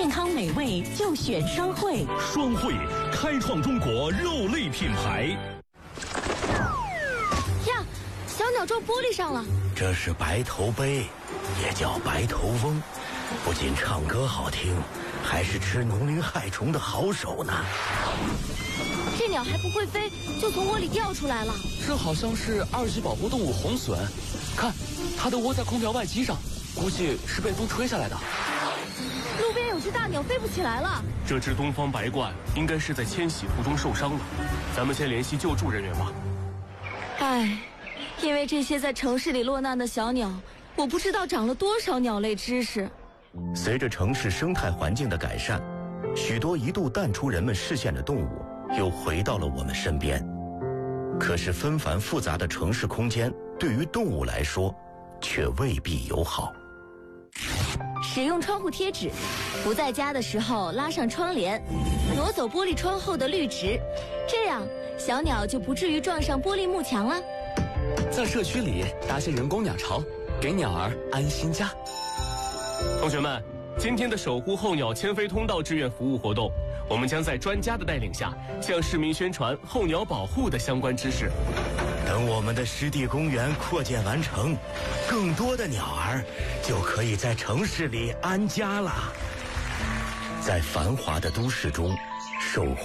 健康美味就选双汇。 双汇开创中国肉类品牌。 呀，小鸟撞玻璃上了。 这是白头鹎，也叫白头翁，不仅唱歌好听，还是吃农林害虫的好手呢。 这鸟还不会飞，就从窝里掉出来了。 这好像是2级保护动物红隼，看，它的窝在空调外机上，估计是被风吹下来的。 路边有只大鸟飞不起来了。 这只东方白鹳应该是在迁徙途中受伤了，咱们先联系救助人员吧。 唉，因为这些在城市里落难的小鸟，我不知道长了多少鸟类知识。 随着城市生态环境的改善，许多一度淡出人们视线的动物又回到了我们身边。可是纷繁复杂的城市空间对于动物来说却未必友好。 使用窗户贴纸，不在家的时候拉上窗帘，挪走玻璃窗后的绿植，这样小鸟就不至于撞上玻璃幕墙了。 在社区里搭些人工鸟巢，给鸟儿安心家。 同学们，今天的守护候鸟迁飞通道志愿服务活动，我们将在专家的带领下，向市民宣传候鸟保护的相关知识。 等我们的湿地公园扩建完成，更多的鸟儿就可以在城市里安家了。在繁华的都市中，守护